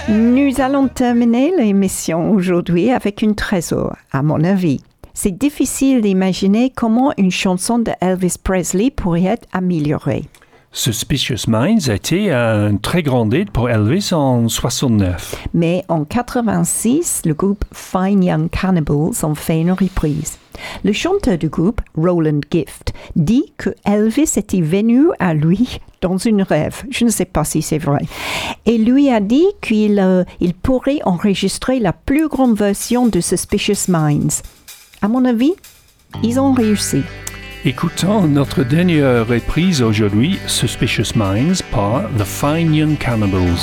Nous allons terminer l'émission aujourd'hui avec une trésor, à mon avis. C'est difficile d'imaginer comment une chanson de Elvis Presley pourrait être améliorée. Suspicious Minds a été un très grand hit pour Elvis en 69. Mais en 86, le groupe Fine Young Cannibals en fait une reprise. Le chanteur du groupe, Roland Gift, dit que Elvis était venu à lui dans une rêve. Je ne sais pas si c'est vrai. Et lui a dit qu'il pourrait enregistrer la plus grande version de Suspicious Minds. À mon avis, ils ont réussi. Écoutons notre dernière reprise aujourd'hui, Suspicious Minds par The Fine Young Cannibals.